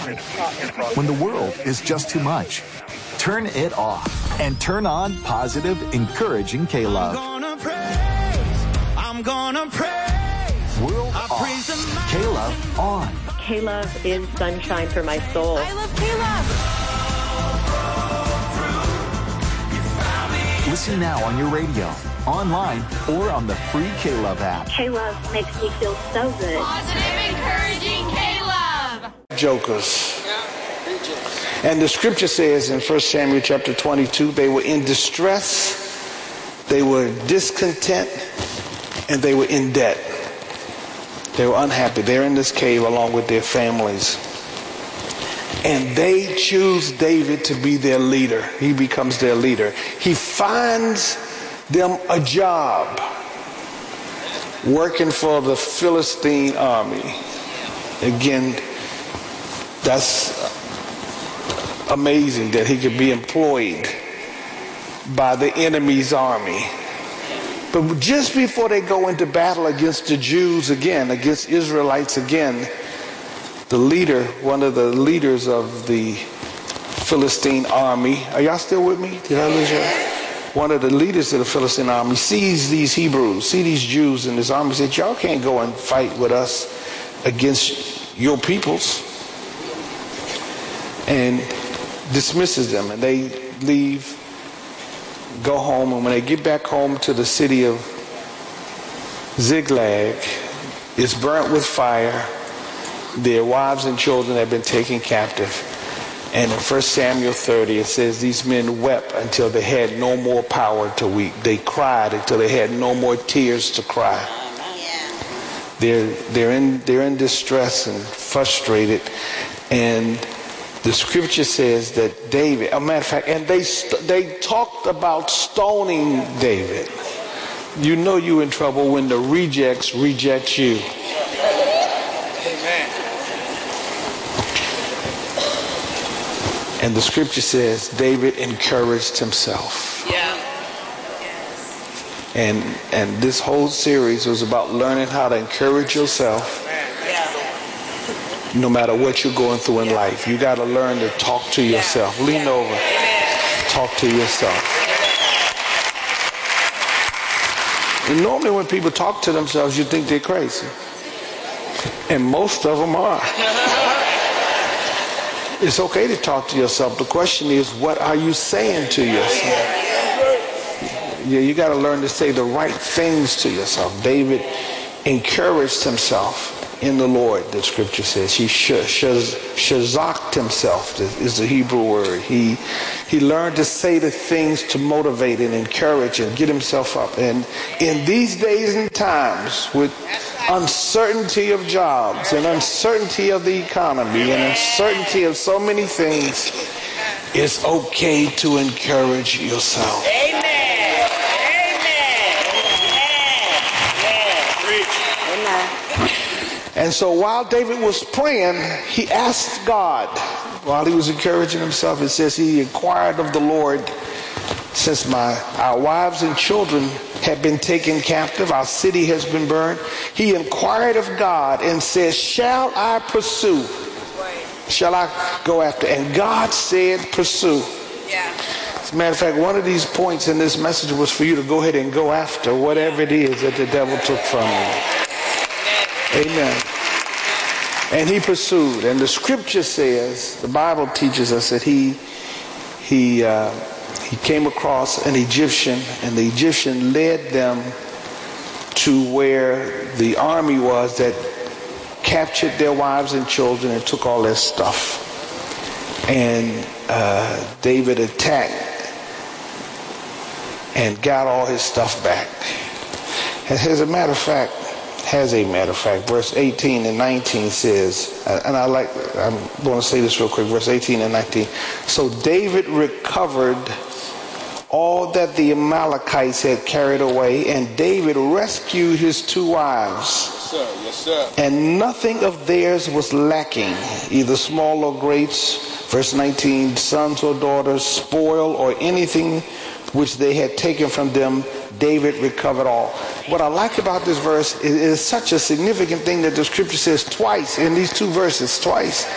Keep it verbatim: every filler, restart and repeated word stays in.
When the world is just too much, turn it off and turn on positive, encouraging K-Love. I'm gonna praise, I'm gonna praise. World off, K-Love on. K-Love is sunshine for my soul. I love K-Love. Listen now on your radio, online, or on the free K-Love app. K-Love makes me feel so good. Positive, encouraging K-Love. Jokers. And the scripture says in First Samuel chapter twenty-two, they were in distress, they were discontent, and they were in debt. They were unhappy. They're in this cave along with their families. And they choose David to be their leader. He becomes their leader. He finds them a job working for the Philistine army. Again, that's amazing that he could be employed by the enemy's army. But just before they go into battle against the Jews again, against Israelites again, the leader, one of the leaders of the Philistine army, are y'all still with me? Did I lose you? One of the leaders of the Philistine army sees these Hebrews, see these Jews in this army, said, y'all can't go and fight with us against your peoples. And dismisses them, and they leave, go home, and when they get back home to the city of Ziklag, it's burnt with fire. Their wives and children have been taken captive. And in First Samuel thirty, it says these men wept until they had no more power to weep. They cried until they had no more tears to cry. They're, they're, in, they're in distress and frustrated. And the scripture says that David, a matter of fact, and they st- they talked about stoning David. You know you're in trouble when the rejects reject you. Amen. And the scripture says David encouraged himself. Yeah. And and this whole series was about learning how to encourage yourself. No matter what you're going through in life, you got to learn to talk to yourself. Lean over, talk to yourself. And normally when people talk to themselves, you think they're crazy. And most of them are. It's okay to talk to yourself. The question is, what are you saying to yourself? Yeah, you got to learn to say the right things to yourself. David encouraged himself in the Lord, the scripture says. He shazaked himself, is the Hebrew word. He he learned to say the things to motivate and encourage and get himself up. And in these days and times, with uncertainty of jobs and uncertainty of the economy and uncertainty of so many things, it's okay to encourage yourself. Amen. And so while David was praying, he asked God, while he was encouraging himself, it says he inquired of the Lord, since my our wives and children have been taken captive, our city has been burned. He inquired of God and said, shall I pursue? Shall I go after? And God said, pursue. Yeah. As a matter of fact, one of these points in this message was for you to go ahead and go after whatever it is that the devil took from you. Amen. And he pursued. And the scripture says, the Bible teaches us that he he uh, he came across an Egyptian, and the Egyptian led them to where the army was that captured their wives and children and took all their stuff. And uh, David attacked and got all his stuff back. As a matter of fact, As a matter of fact, verse eighteen and nineteen says, and I like, I'm going to say this real quick, verse eighteen and nineteen. So David recovered all that the Amalekites had carried away, and David rescued his two wives. Yes, sir. Yes, sir. And nothing of theirs was lacking, either small or great. Verse nineteen, sons or daughters, spoil, or anything which they had taken from them, David recovered all. What I like about this verse is, is such a significant thing that the scripture says twice in these two verses, twice.